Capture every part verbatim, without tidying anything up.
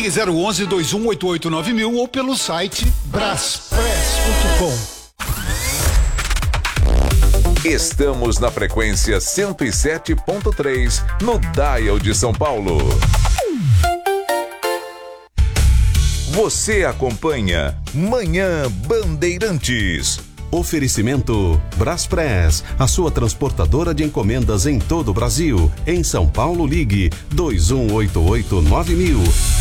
Ligue zero onze, dois um oito oito nove mil ou pelo site braspress ponto com. Estamos na frequência cento e sete ponto três, no Dial de São Paulo. Você acompanha Manhã Bandeirantes. Oferecimento Braspress, a sua transportadora de encomendas em todo o Brasil. Em São Paulo, ligue dois um oito oito nove mil.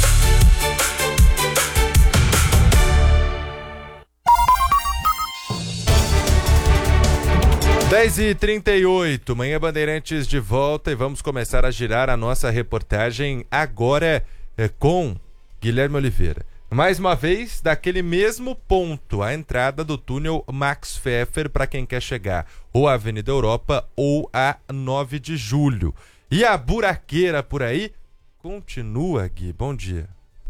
dez e trinta e oito, Manhã Bandeirantes de volta e vamos começar a girar a nossa reportagem agora é, com Guilherme Oliveira. Mais uma vez, daquele mesmo ponto, a entrada do túnel Max Pfeffer para quem quer chegar ou à Avenida Europa ou a nove de julho. E a buraqueira por aí continua, Gui. Bom dia.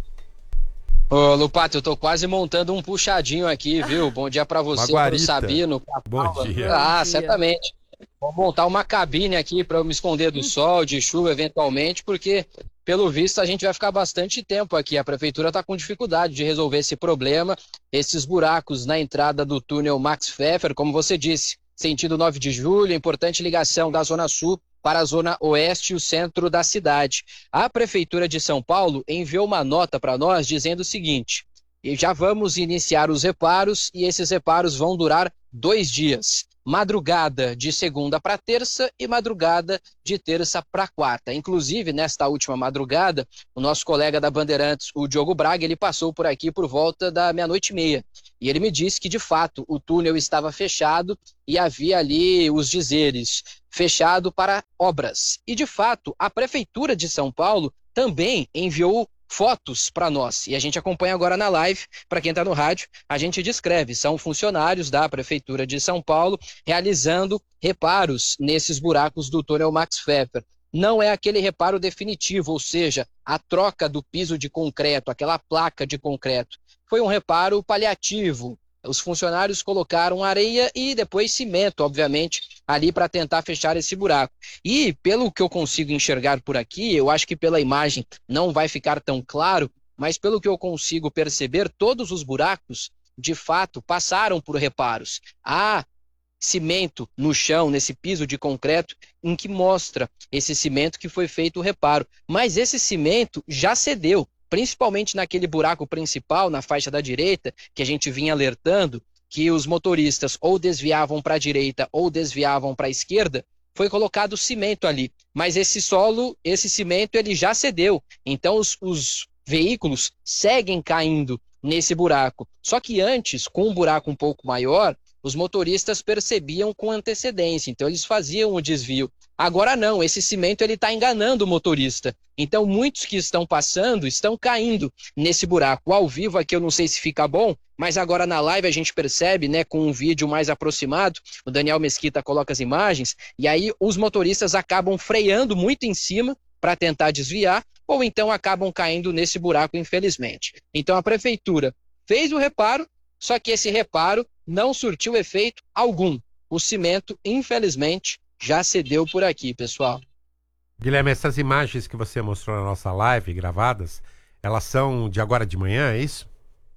Ô, Lupato, eu tô quase montando um puxadinho aqui, viu? Bom dia pra você, pro Sabino. Pra Bom Paula. dia. Ah, Bom dia. certamente. Vou montar uma cabine aqui pra eu me esconder do sol, de chuva, eventualmente, porque, pelo visto, a gente vai ficar bastante tempo aqui. A prefeitura tá com dificuldade de resolver esse problema, esses buracos na entrada do túnel Max Pfeffer, como você disse, sentido nove de julho, importante ligação da Zona Sul para a Zona Oeste e o centro da cidade. A Prefeitura de São Paulo enviou uma nota para nós dizendo o seguinte: e já vamos iniciar os reparos e esses reparos vão durar dois dias. Madrugada de segunda para terça e madrugada de terça para quarta. Inclusive, nesta última madrugada, o nosso colega da Bandeirantes, o Diogo Braga, ele passou por aqui por volta da meia-noite e meia. E ele me disse que, de fato, o túnel estava fechado e havia ali os dizeres: fechado para obras. E, de fato, a Prefeitura de São Paulo também enviou fotos para nós. E a gente acompanha agora na live. Para quem está no rádio, a gente descreve. São funcionários da Prefeitura de São Paulo realizando reparos nesses buracos do túnel Max Pfeffer. Não é aquele reparo definitivo, ou seja, a troca do piso de concreto, aquela placa de concreto. Foi um reparo paliativo. Os funcionários colocaram areia e depois cimento, obviamente, ali para tentar fechar esse buraco. E, pelo que eu consigo enxergar por aqui, eu acho que pela imagem não vai ficar tão claro, mas pelo que eu consigo perceber, todos os buracos, de fato, passaram por reparos. Há cimento no chão, nesse piso de concreto, em que mostra esse cimento que foi feito o reparo. Mas esse cimento já cedeu. Principalmente naquele buraco principal, na faixa da direita, que a gente vinha alertando, que os motoristas ou desviavam para a direita ou desviavam para a esquerda, foi colocado cimento ali. Mas esse solo, esse cimento, ele já cedeu. Então os, os veículos seguem caindo nesse buraco. Só que antes, com um buraco um pouco maior, os motoristas percebiam com antecedência, então eles faziam o desvio. Agora não, esse cimento ele está enganando o motorista. Então muitos que estão passando estão caindo nesse buraco. Ao vivo aqui eu não sei se fica bom, mas agora na live a gente percebe, né, com um vídeo mais aproximado, o Daniel Mesquita coloca as imagens, e aí os motoristas acabam freando muito em cima para tentar desviar, ou então acabam caindo nesse buraco, infelizmente. Então a prefeitura fez o reparo, só que esse reparo não surtiu efeito algum. O cimento, infelizmente, já cedeu por aqui, pessoal. Guilherme, essas imagens que você mostrou na nossa live, gravadas, elas são de agora de manhã, é isso?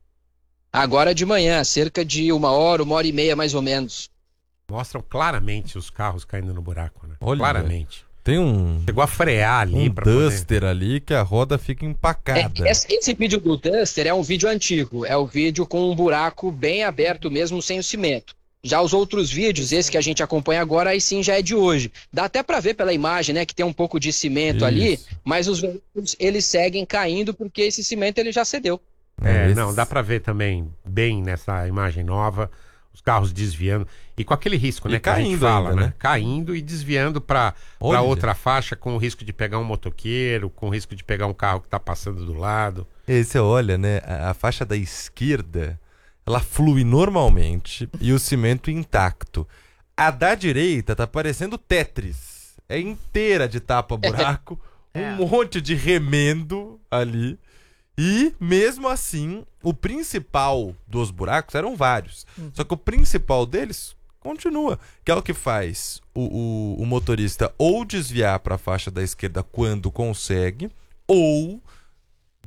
Agora de manhã, cerca de uma hora, uma hora e meia mais ou menos. Mostram claramente os carros caindo no buraco, né? Olha, claramente. Tem um, Chegou a frear ali um pra Duster poder... ali que a roda fica empacada. É, esse, esse vídeo do Duster é um vídeo antigo, é o vídeo com um buraco bem aberto mesmo, sem o cimento. Já os outros vídeos, esse que a gente acompanha agora, aí sim já é de hoje. Dá até para ver pela imagem, né, que tem um pouco de cimento Isso. ali, mas os veículos, eles seguem caindo porque esse cimento ele já cedeu. É, Esse... não, dá para ver também bem nessa imagem nova, os carros desviando. E com aquele risco, e né, que a gente fala, ainda, né? né? Caindo e desviando para outra faixa, com o risco de pegar um motoqueiro, com o risco de pegar um carro que tá passando do lado. E aí você olha, né, a, a faixa da esquerda, ela flui normalmente e o cimento intacto. A da direita tá parecendo Tetris. É inteira de tapa-buraco, É. um monte de remendo ali. E, mesmo assim, o principal dos buracos eram vários. Uhum. Só que o principal deles continua. Que é o que faz o, o, o motorista ou desviar para a faixa da esquerda quando consegue, ou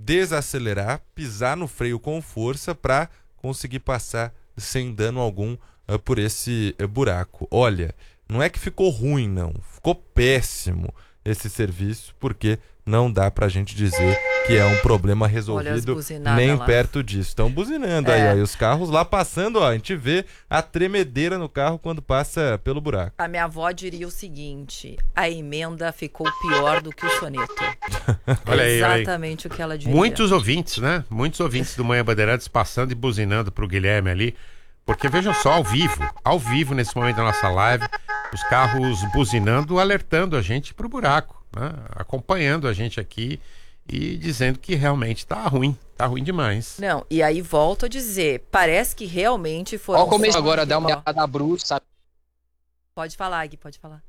desacelerar, pisar no freio com força para conseguir passar sem dano algum uh, por esse uh, buraco. Olha, não é que ficou ruim, não. Ficou péssimo esse serviço, porque não dá pra gente dizer que é um problema resolvido nem lá. Perto disso. Estão buzinando é. aí, ó, e os carros lá passando, ó, a gente vê a tremedeira no carro quando passa pelo buraco. A minha avó diria o seguinte: a emenda ficou pior do que o soneto. Olha aí, exatamente olha aí. O que ela diria. Muitos ouvintes, né? Muitos ouvintes do Manhã Bandeirantes passando e buzinando pro Guilherme ali. Porque vejam só, ao vivo, ao vivo nesse momento da nossa live, os carros buzinando, alertando a gente pro buraco, né? Acompanhando a gente aqui e dizendo que realmente tá ruim, tá ruim demais. Não, e aí volto a dizer, parece que realmente foram... Ó, começo agora, dá uma olhada brusca, sabe? Pode falar, Gui, pode falar.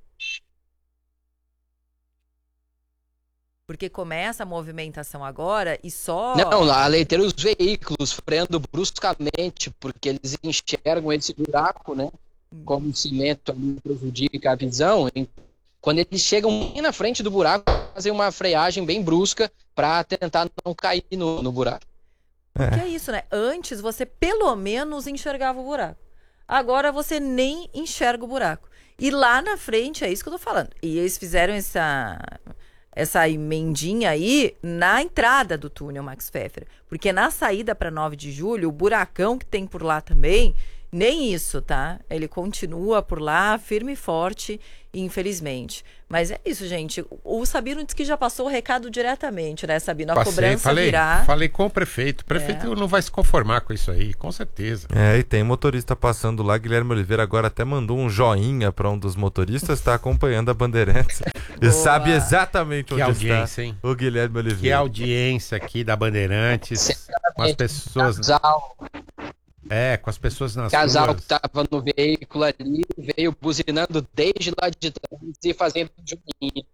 Porque começa a movimentação agora e só... Não, a leiteira os veículos freando bruscamente, porque eles enxergam esse buraco, né? Como o cimento ali prejudica a visão. Quando eles chegam bem na frente do buraco, fazem uma freagem bem brusca para tentar não cair no, no buraco. Porque é isso, né? Antes você pelo menos enxergava o buraco. Agora você nem enxerga o buraco. E lá na frente, é isso que eu tô falando. E eles fizeram essa... essa emendinha aí na entrada do túnel Max Pfeffer. Porque na saída para nove de julho, o buracão que tem por lá também, nem isso, tá? Ele continua por lá, firme e forte, infelizmente. Mas é isso, gente. O Sabino disse que já passou o recado diretamente, né, Sabino? A Passei, cobrança falei, virá... Falei com o prefeito. O prefeito é. não vai se conformar com isso aí, com certeza. É, e tem motorista passando lá. Guilherme Oliveira agora até mandou um joinha para um dos motoristas, está acompanhando a Bandeirantes. E sabe exatamente que onde audiência, está hein? o Guilherme Oliveira. Que audiência aqui da Bandeirantes. Com as pessoas... Casal, é, com as pessoas nas casal ruas. que estava no veículo ali, veio buzinando desde lá de trás e fazendo joguinho.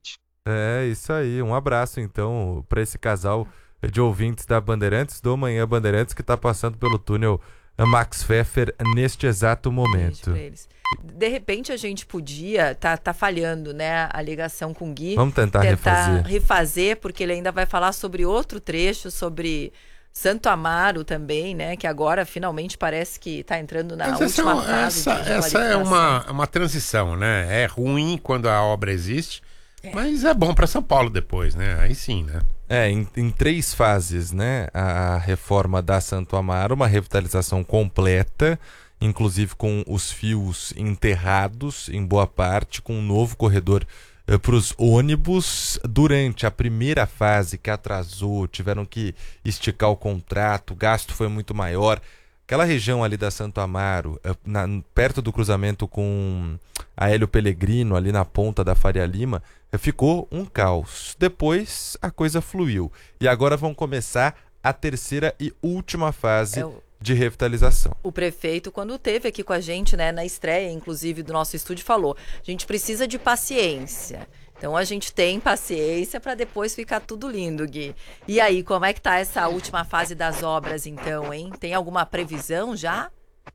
É, isso aí. Um abraço, então, para esse casal de ouvintes da Bandeirantes, do Manhã Bandeirantes, que está passando pelo túnel Max Pfeffer neste exato momento. De repente a gente podia, tá, tá falhando, né, a ligação com o Gui. Vamos tentar, tentar refazer. refazer, porque ele ainda vai falar sobre outro trecho, sobre Santo Amaro também, né, que agora finalmente parece que está entrando na Mas última essa, fase. Essa, de essa é uma, uma transição, né? É ruim quando a obra existe, é. mas é bom para São Paulo depois, né? Aí sim, né? É, em, em três fases, né? A reforma da Santo Amaro, uma revitalização completa, inclusive com os fios enterrados em boa parte, com um novo corredor eh, para os ônibus. Durante a primeira fase, que atrasou, tiveram que esticar o contrato, o gasto foi muito maior. Aquela região ali da Santo Amaro, eh, na, perto do cruzamento com a Hélio Pellegrino, ali na ponta da Faria Lima, eh, ficou um caos. Depois a coisa fluiu. E agora vão começar a terceira e última fase é o... de revitalização. O prefeito, quando esteve aqui com a gente, né, na estreia, inclusive, do nosso estúdio, falou: a gente precisa de paciência. Então a gente tem paciência para depois ficar tudo lindo, Gui. E aí, como é que tá essa última fase das obras, então, hein? Tem alguma previsão já?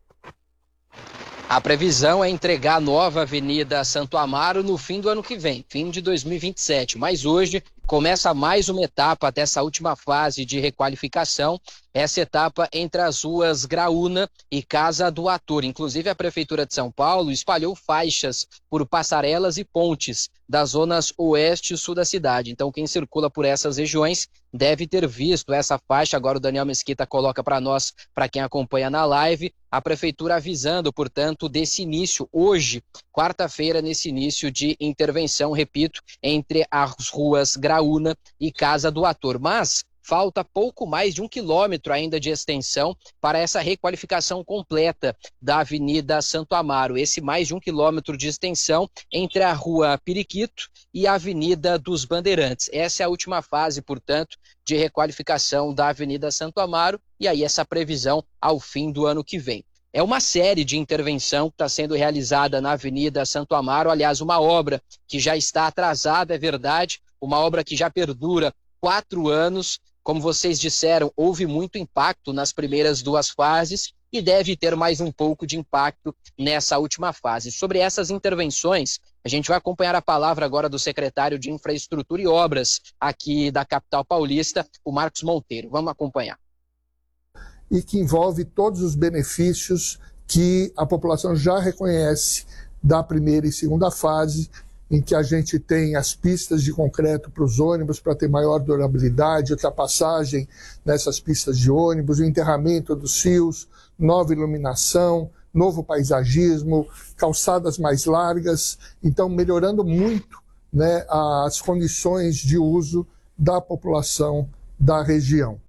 A previsão é entregar a nova Avenida Santo Amaro no fim do ano que vem, fim de dois mil e vinte e sete. Mas hoje começa mais uma etapa dessa última fase de requalificação, essa etapa entre as ruas Graúna e Casa do Ator. Inclusive, a Prefeitura de São Paulo espalhou faixas por passarelas e pontes das zonas oeste e sul da cidade. Então, quem circula por essas regiões deve ter visto essa faixa. Agora o Daniel Mesquita coloca para nós, para quem acompanha na live, a Prefeitura avisando, portanto, desse início, hoje, quarta-feira, nesse início de intervenção, repito, entre as ruas Graúna e Casa do Ator. Mas falta pouco mais de um quilômetro ainda de extensão para essa requalificação completa da Avenida Santo Amaro. Esse mais de um quilômetro de extensão entre a Rua Periquito e a Avenida dos Bandeirantes. Essa é a última fase, portanto, de requalificação da Avenida Santo Amaro, e aí essa previsão ao fim do ano que vem. É uma série de intervenção que está sendo realizada na Avenida Santo Amaro, aliás, uma obra que já está atrasada, é verdade, uma obra que já perdura quatro anos, Como vocês disseram, houve muito impacto nas primeiras duas fases e deve ter mais um pouco de impacto nessa última fase. Sobre essas intervenções, a gente vai acompanhar a palavra agora do secretário de Infraestrutura e Obras aqui da capital paulista, o Marcos Monteiro. Vamos acompanhar. E que envolve todos os benefícios que a população já reconhece da primeira e segunda fase, em que a gente tem as pistas de concreto para os ônibus para ter maior durabilidade, ultrapassagem nessas pistas de ônibus, o enterramento dos fios, nova iluminação, novo paisagismo, calçadas mais largas, então melhorando muito, né, as condições de uso da população da região.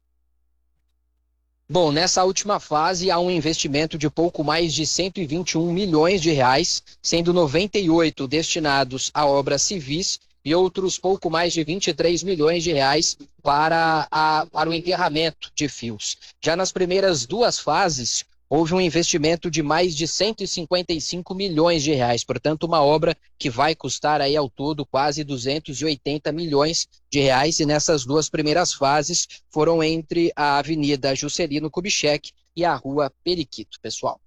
Bom, nessa última fase há um investimento de pouco mais de cento e vinte e um milhões de reais, sendo noventa e oito destinados a obras civis e outros pouco mais de vinte e três milhões de reais para, a, para o enterramento de fios. Já nas primeiras duas fases, houve um investimento de mais de cento e cinquenta e cinco milhões de reais, portanto uma obra que vai custar aí ao todo quase duzentos e oitenta milhões de reais, e nessas duas primeiras fases foram entre a Avenida Juscelino Kubitschek e a Rua Periquito, pessoal.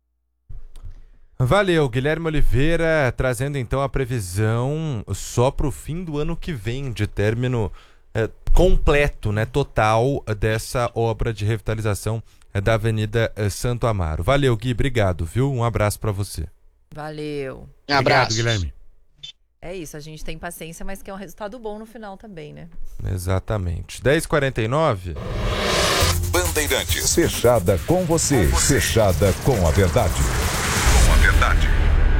Valeu, Guilherme Oliveira, trazendo então a previsão só para o fim do ano que vem, de término é, completo, né, total dessa obra de revitalização da Avenida Santo Amaro. Valeu, Gui, obrigado, viu? Um abraço para você. Valeu. Um abraço. Obrigado, Guilherme. É isso, a gente tem paciência, mas quer um resultado bom no final também, né? Exatamente. dez e quarenta e nove. Bandeirantes. Fechada com você. Fechada com a verdade. Com a verdade.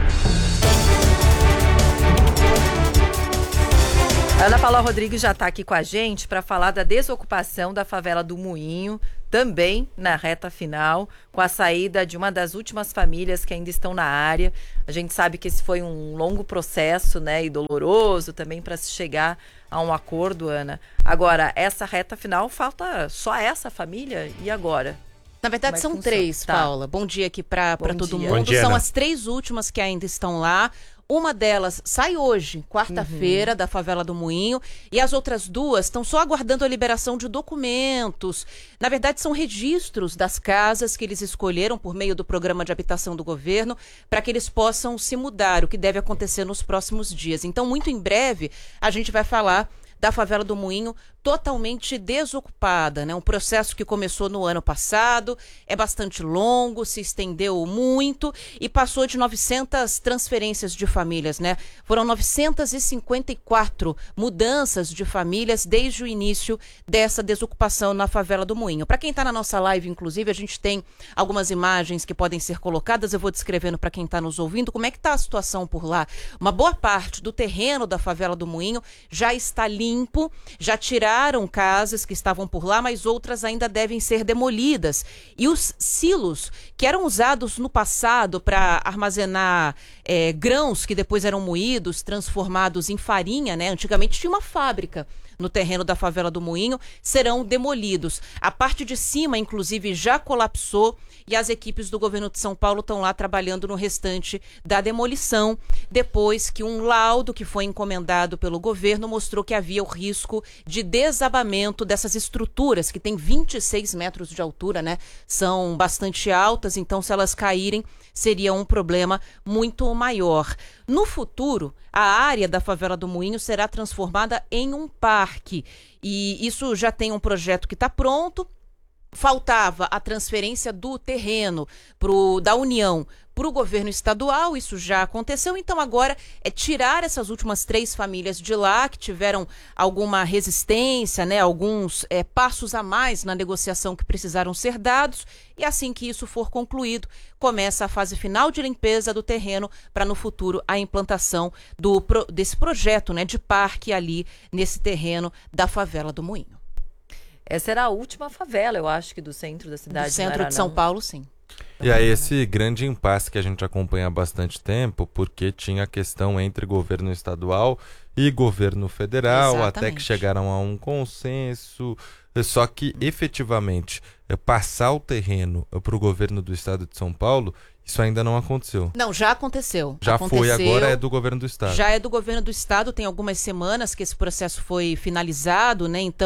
Ana Paula Rodrigues já está aqui com a gente para falar da desocupação da favela do Moinho, também na reta final, com a saída de uma das últimas famílias que ainda estão na área. A gente sabe que esse foi um longo processo, né, e doloroso também para se chegar a um acordo, Ana. Agora, essa reta final, falta só essa família, e agora? Na verdade, são funciona? três, Tá. Paula. Bom dia aqui para todo dia. mundo. Bom dia, São Ana. as três últimas que ainda estão lá. Uma delas sai hoje, quarta-feira, da favela do Moinho, e as outras duas estão só aguardando a liberação de documentos. Na verdade, são registros das casas que eles escolheram por meio do programa de habitação do governo para que eles possam se mudar, o que deve acontecer nos próximos dias. Então, muito em breve, a gente vai falar da favela do Moinho totalmente desocupada, né? Um processo que começou no ano passado, é bastante longo, se estendeu muito e passou de novecentas transferências de famílias, né? Foram novecentas e cinquenta e quatro mudanças de famílias desde o início dessa desocupação na favela do Moinho. Para quem está na nossa live, inclusive, a gente tem algumas imagens que podem ser colocadas, eu vou descrevendo para quem está nos ouvindo como é que está a situação por lá. Uma boa parte do terreno da favela do Moinho já está limpo, já tiraram casas que estavam por lá, mas outras ainda devem ser demolidas. E os silos que eram usados no passado para armazenar é, grãos que depois eram moídos, transformados em farinha, né? Antigamente tinha uma fábrica no terreno da favela do Moinho, serão demolidos. A parte de cima, inclusive, já colapsou e as equipes do governo de São Paulo estão lá trabalhando no restante da demolição, depois que um laudo que foi encomendado pelo governo mostrou que havia o risco de desabamento dessas estruturas, que têm vinte e seis metros de altura, né? São bastante altas, então se elas caírem, seria um problema muito maior. No futuro, a área da favela do Moinho será transformada em um parque. E isso já tem um projeto que está pronto. Faltava a transferência do terreno pro, da União para o governo estadual, isso já aconteceu, então agora é tirar essas últimas três famílias de lá, que tiveram alguma resistência, né, alguns é, passos a mais na negociação que precisaram ser dados, e assim que isso for concluído, começa a fase final de limpeza do terreno para no futuro a implantação do, desse projeto, né, de parque ali nesse terreno da favela do Moinho. Essa era a última favela, eu acho, que do centro da cidade. Do centro de São Paulo, sim. E aí esse grande impasse que a gente acompanha há bastante tempo, porque tinha a questão entre governo estadual e governo federal, Exatamente. Até que chegaram a um consenso, só que efetivamente passar o terreno para o governo do estado de São Paulo, isso ainda não aconteceu. Não, já aconteceu. Já aconteceu, foi, agora é do governo do estado. Já é do governo do estado, tem algumas semanas que esse processo foi finalizado, né? Então,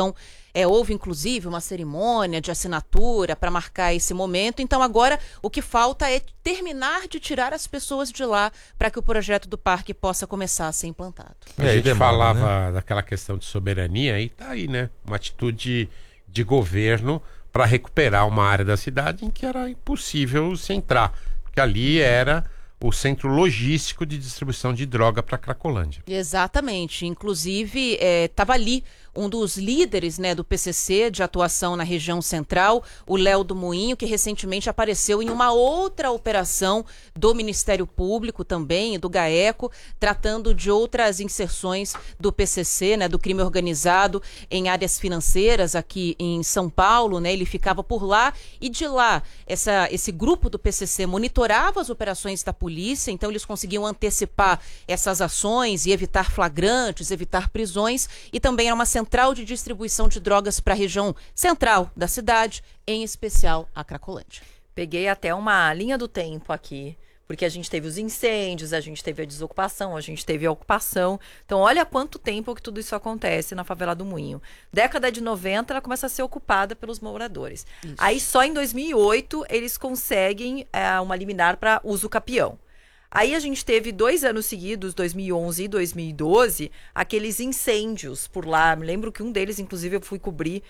É, houve, inclusive, uma cerimônia de assinatura para marcar esse momento. Então, agora, o que falta é terminar de tirar as pessoas de lá para que o projeto do parque possa começar a ser implantado. A É, gente demora, falava né? daquela questão de soberania e tá aí, né? Uma atitude de governo para recuperar uma área da cidade em que era impossível se entrar. Porque ali era o centro logístico de distribuição de droga para Cracolândia. Exatamente. Inclusive, estava ali um dos líderes, né, do P C C de atuação na região central, o Léo do Moinho, que recentemente apareceu em uma outra operação do Ministério Público também, do GAECO, tratando de outras inserções do P C C, né, do crime organizado em áreas financeiras aqui em São Paulo, né? Ele ficava por lá e de lá essa, esse grupo do P C C monitorava as operações da polícia, então eles conseguiam antecipar essas ações e evitar flagrantes, evitar prisões, e também era uma central de distribuição de drogas para a região central da cidade, em especial a Cracolândia. Peguei até uma linha do tempo aqui, porque a gente teve os incêndios, a gente teve a desocupação, a gente teve a ocupação. Então, olha quanto tempo que tudo isso acontece na favela do Moinho. Década de noventa, ela começa a ser ocupada pelos moradores. Isso. Aí, só em dois mil e oito, eles conseguem é, uma liminar para uso capião. Aí a gente teve dois anos seguidos, dois mil e onze e dois mil e doze, aqueles incêndios por lá. Me lembro que um deles, inclusive, eu fui cobrir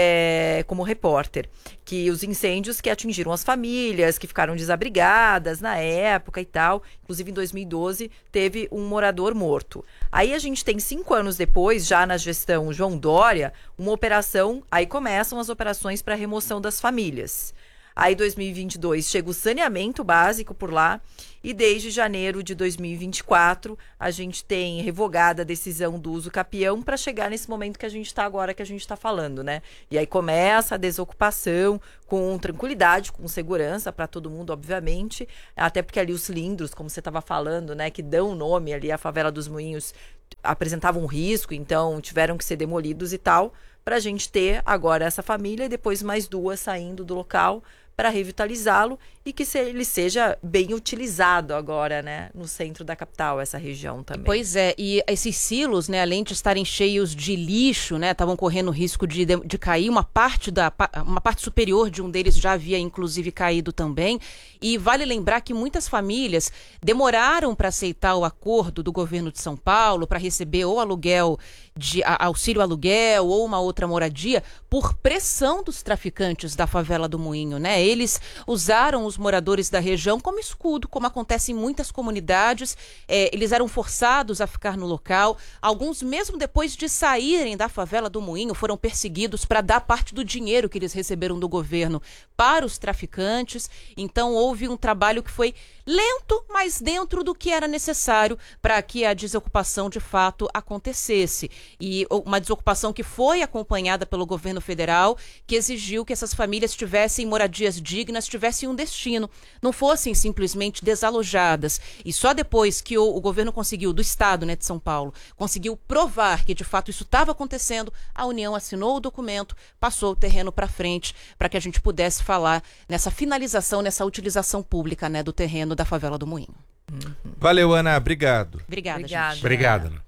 é, como repórter. Que os incêndios que atingiram as famílias, que ficaram desabrigadas na época e tal. Inclusive, em dois mil e doze, teve um morador morto. Aí a gente tem cinco anos depois, já na gestão João Dória, uma operação, aí começam as operações para remoção das famílias. Aí, dois mil e vinte e dois, chega o saneamento básico por lá. E desde janeiro de dois mil e vinte e quatro, a gente tem revogada a decisão do uso capião para chegar nesse momento que a gente está agora, que a gente está falando, né? E aí começa a desocupação com tranquilidade, com segurança para todo mundo, obviamente. Até porque ali os cilindros, como você estava falando, né, que dão nome ali à favela dos Moinhos, apresentavam um risco, então tiveram que ser demolidos e tal, para a gente ter agora essa família e depois mais duas saindo do local para revitalizá-lo e que se ele seja bem utilizado agora, né, no centro da capital, essa região também. Pois é, e esses silos, né, além de estarem cheios de lixo, né, estavam correndo risco de, de, de cair, uma parte, da, uma parte superior de um deles já havia inclusive caído também, e vale lembrar que muitas famílias demoraram para aceitar o acordo do governo de São Paulo para receber ou aluguel, de a, auxílio aluguel ou uma outra moradia, por pressão dos traficantes da favela do Moinho, né? Eles usaram os moradores da região como escudo, como acontece em muitas comunidades. É, eles eram forçados a ficar no local. Alguns, mesmo depois de saírem da favela do Moinho, foram perseguidos para dar parte do dinheiro que eles receberam do governo para os traficantes. Então, houve um trabalho que foi lento, mas dentro do que era necessário para que a desocupação de fato acontecesse. E uma desocupação que foi acompanhada pelo governo federal, que exigiu que essas famílias tivessem moradias dignas, tivessem um destino, não fossem simplesmente desalojadas. E só depois que o, o governo conseguiu, do estado, né, de São Paulo, conseguiu provar que de fato isso estava acontecendo, a União assinou o documento, passou o terreno para frente, para que a gente pudesse falar nessa finalização, nessa utilização pública, né, do terreno da favela do Moinho. Valeu, Ana. Obrigado. Obrigada, Obrigada. gente. Obrigado, Ana.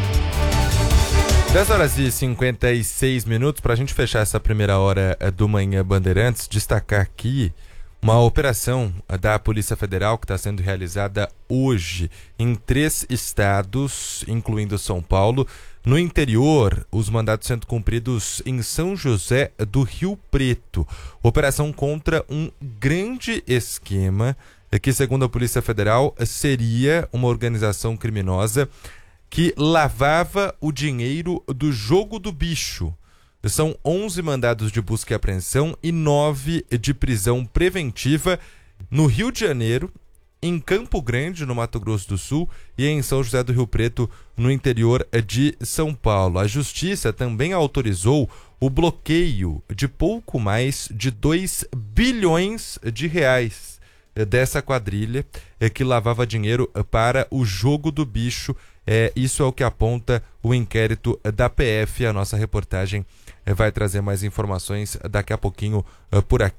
dez horas e cinquenta e seis minutos, para a gente fechar essa primeira hora do Manhã Bandeirantes, destacar aqui uma operação da Polícia Federal que está sendo realizada hoje em três estados, incluindo São Paulo. No interior, os mandados sendo cumpridos em São José do Rio Preto. Operação contra um grande esquema que, segundo a Polícia Federal, seria uma organização criminosa que lavava o dinheiro do jogo do bicho. São onze mandados de busca e apreensão e nove de prisão preventiva no Rio de Janeiro, em Campo Grande, no Mato Grosso do Sul, e em São José do Rio Preto, no interior de São Paulo. A Justiça também autorizou o bloqueio de pouco mais de dois bilhões de reais dessa quadrilha que lavava dinheiro para o jogo do bicho. É, isso é o que aponta o inquérito da P F. A nossa reportagem vai trazer mais informações daqui a pouquinho por aqui.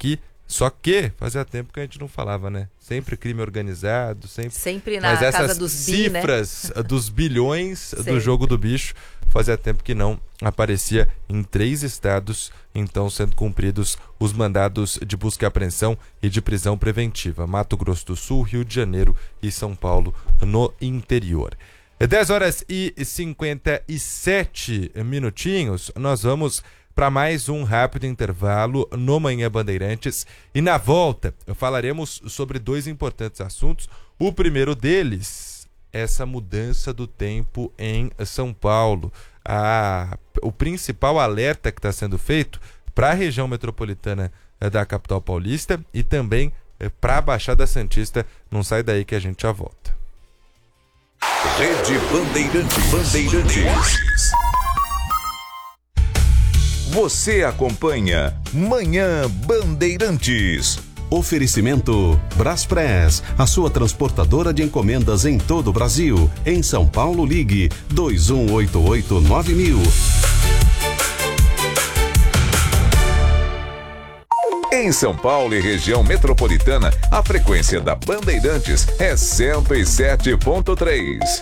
Só que fazia tempo que a gente não falava, né? Sempre crime organizado, sempre... Sempre na Mas essas casa dos bi, né? cifras dos bilhões do Sei. jogo do bicho, fazia tempo que não aparecia em três estados, então sendo cumpridos os mandados de busca e apreensão e de prisão preventiva. Mato Grosso do Sul, Rio de Janeiro e São Paulo no interior. dez horas e cinquenta e sete minutinhos, nós vamos para mais um rápido intervalo no Manhã Bandeirantes. E na volta falaremos sobre dois importantes assuntos. O primeiro deles, essa mudança do tempo em São Paulo. A, o principal alerta que está sendo feito para a região metropolitana da capital paulista e também para a Baixada Santista. Não sai daí que a gente já volta. Rede Bandeirantes. Bandeirantes. Você acompanha Manhã Bandeirantes. Oferecimento Braspress, a sua transportadora de encomendas em todo o Brasil. Em São Paulo, ligue dois um oito oito nove mil. Em São Paulo e região metropolitana, a frequência da Bandeirantes é cento e sete ponto três.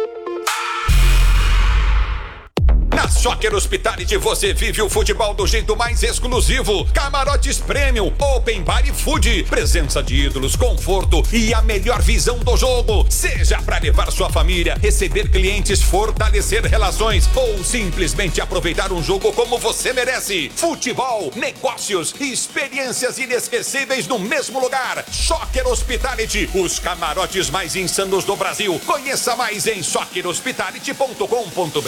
Na Soccer Hospitality você vive o futebol do jeito mais exclusivo. Camarotes Premium, Open Bar e Food, presença de ídolos, conforto e a melhor visão do jogo. Seja para levar sua família, receber clientes, fortalecer relações ou simplesmente aproveitar um jogo como você merece. Futebol, negócios e experiências inesquecíveis no mesmo lugar. Soccer Hospitality, os camarotes mais insanos do Brasil. Conheça mais em soccer hospitality ponto com ponto br.